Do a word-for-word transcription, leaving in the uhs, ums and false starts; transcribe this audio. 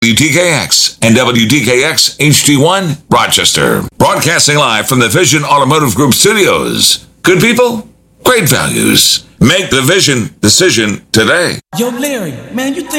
W T K X and W T K X H D one, Rochester. Broadcasting live from the Vision Automotive Group studios. Good people, great values. Make the Vision decision today. Yo, Larry, man, you think